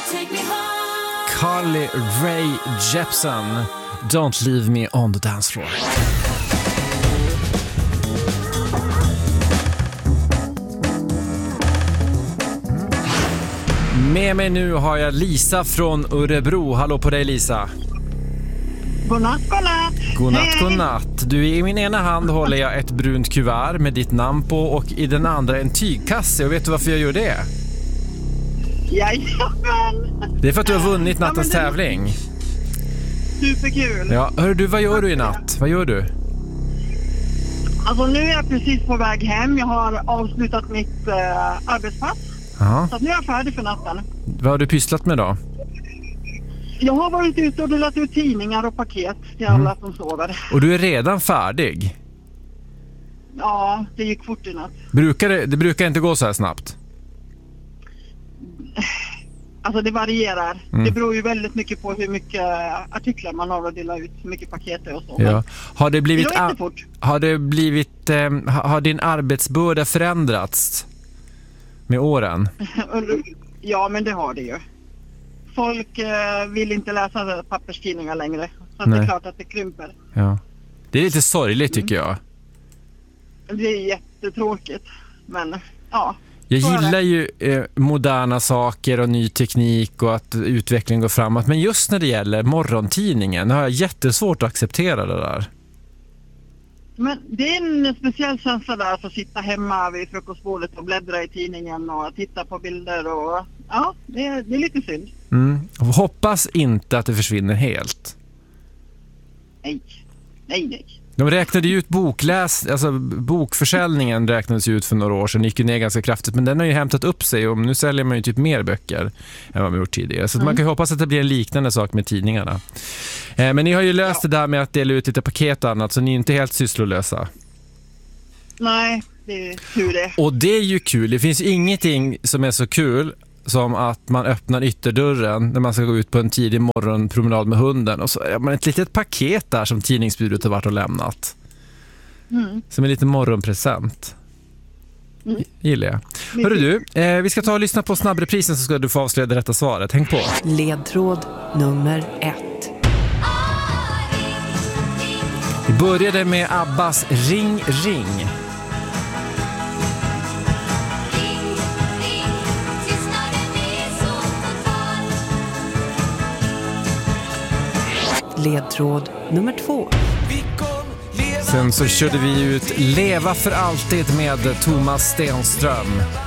Carly Rae Jepsen, Don't Leave Me on the Dance Floor. Med mig nu har jag Lisa från Örebro. Hallå på dig, Lisa. Godnatt, godnatt. Godnatt, godnatt. Du, i min ena hand håller jag ett brunt kuvert med ditt namn på och i den andra en tygkasse. Och vet du varför jag gör det? Jajamän. Det är för att du har vunnit nattens tävling. Superkul. Ja, hör du, vad gör du i natt? Vad gör du? Alltså nu är jag precis på väg hem. Jag har avslutat mitt arbetspass. Ja. Så att nu är jag färdig för natten. Vad har du pysslat med då? Jag har varit ute och delat ut tidningar och paket till alla som sover. Och du är redan färdig? Ja, det gick fort i natt. Det brukar inte gå så här snabbt? Alltså det varierar. Det beror ju väldigt mycket på hur mycket artiklar man har att dela ut, hur mycket paket det är och så. Ja. Har det blivit jättefort. Har din arbetsbörda förändrats med åren? Ja, men det har det ju. Folk vill inte läsa papperstidningar längre. Så att det är klart att det krymper. Ja. Det är lite sorgligt tycker jag. Det är jättetråkigt. Men ja. Jag gillar ju moderna saker och ny teknik och att utvecklingen går framåt. Men just när det gäller morgontidningen har jag jättesvårt att acceptera det där. Men det är en speciell känsla där att få sitta hemma vid frukostbordet och bläddra i tidningen och titta på bilder. Och ja, det är lite synd. Hoppas inte att det försvinner helt. Nej. De räknade ju ut bokförsäljningen räknades ut för några år sedan, gick ju ner ganska kraftigt, men den har ju hämtat upp sig och nu säljer man ju typ mer böcker än vad man gjort tidigare. Så man kan ju hoppas att det blir en liknande sak med tidningarna. Men ni har ju löst det där med att dela ut lite paket och annat, så ni är inte helt sysslolösa. Nej, det är kul det. Och det är ju kul. Det finns ingenting som är så kul som att man öppnar ytterdörren när man ska gå ut på en tidig morgonpromenad med hunden och så är man ett litet paket där som tidningsbudet har varit och lämnat. Som en liten morgonpresent. Gillar jag. Hörru du, vi ska ta och lyssna på snabbreprisen så ska du få avslöja det rätta svaret. Häng på. Ledtråd nummer 1. Vi började med Abbas Ring Ring. Ledtråd nummer 2. Sen så körde vi ut Leva för alltid med Thomas Stenström.